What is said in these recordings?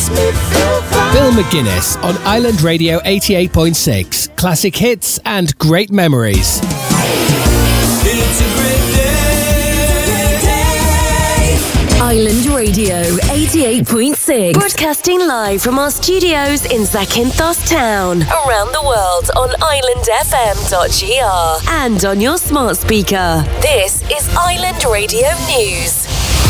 Bill McGuinness on Island Radio 88.6. Classic hits and great memories. It's a great day. Island Radio 88.6. Broadcasting live from our studios in Zakynthos Town. Around the world on islandfm.gr. And on your smart speaker. This is Island Radio News.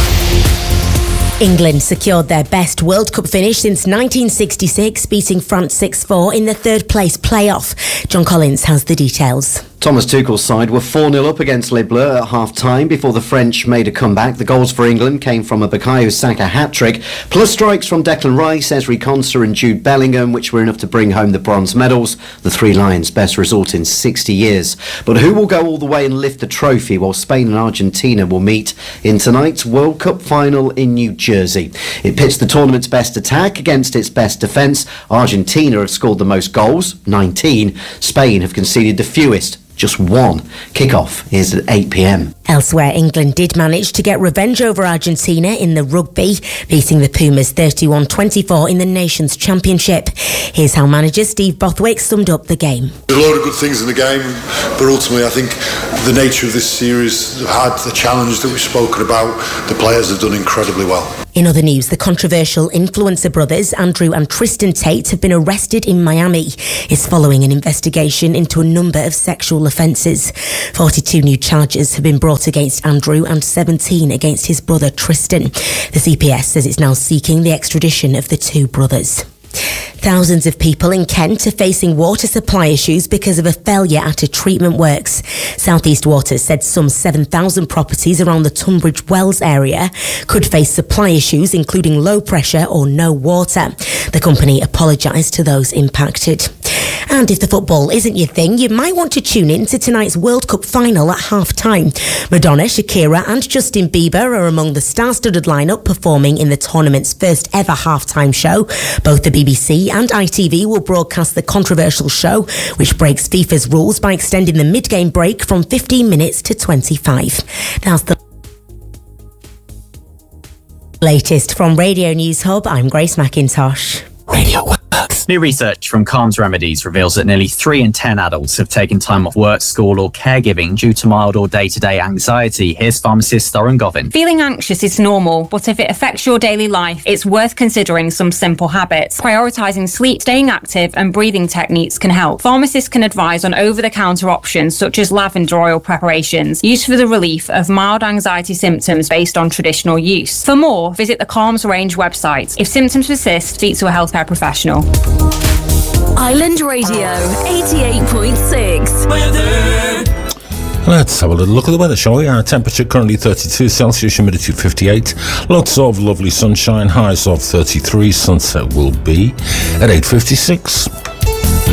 England secured their best World Cup finish since 1966, beating France 6-4 in the third place playoff. John Collins has the details. Thomas Tuchel's side were 4-0 up against Les Bleus at half-time before the French made a comeback. The goals for England came from a Bukayo Saka hat-trick, plus strikes from Declan Rice, Ezri Konsa and Jude Bellingham, which were enough to bring home the bronze medals. The Three Lions' best result in 60 years. But who will go all the way and lift the trophy? Well, Spain and Argentina will meet in tonight's World Cup final in New Jersey. It pits the tournament's best attack against its best defence. Argentina have scored the most goals, 19. Spain have conceded the fewest, just one. Kick-off is at 8 p.m. Elsewhere, England did manage to get revenge over Argentina in the rugby, beating the Pumas 31-24 in the Nations Championship. Here's how manager Steve Bothwick summed up the game. There's a lot of good things in the game, but ultimately I think the nature of this series had the challenge that we've spoken about. The players have done incredibly well. In other news, the controversial influencer brothers Andrew and Tristan Tate have been arrested in Miami. It's following an investigation into a number of sexual offences. 42 new charges have been brought against Andrew and 17 against his brother Tristan. The CPS says it's now seeking the extradition of the two brothers. Thousands of people in Kent are facing water supply issues because of a failure at a treatment works. South East Water said some 7,000 properties around the Tunbridge Wells area could face supply issues, including low pressure or no water. The company apologised to those impacted. And if the football isn't your thing, you might want to tune in to tonight's World Cup final at half-time. Madonna, Shakira and Justin Bieber are among the star-studded lineup performing in the tournament's first ever half-time show. Both the BBC and ITV will broadcast the controversial show, which breaks FIFA's rules by extending the mid-game break from 15 minutes to 25. That's the latest from Radio News Hub. I'm Grace McIntosh. Radio Works. New research from Calms Remedies reveals that nearly 3 in 10 adults have taken time off work, school or caregiving due to mild or day-to-day anxiety. Here's pharmacist Thorin Govin. Feeling anxious is normal, but if it affects your daily life, it's worth considering some simple habits. Prioritising sleep, staying active and breathing techniques can help. Pharmacists can advise on over-the-counter options such as lavender oil preparations, used for the relief of mild anxiety symptoms based on traditional use. For more, visit the Calms Range website. If symptoms persist, speak to a healthcare professional. Island Radio 88.6. Weather. Let's have a little look at the weather, shall we? Our temperature currently 32 Celsius, humidity 58, lots of lovely sunshine, highs of 33. Sunset will be at 8:56.